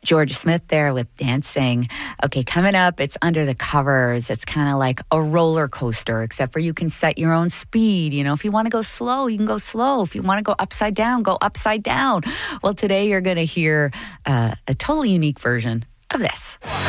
Georgia Smith there with Dancing. Okay, coming up, it's Under the Covers. It's kind of like a roller coaster, except for you can set your own speed. You know, if you want to go slow, you can go slow. If you want to go upside down, go upside down. Well, today you're going to hear a totally unique version of this.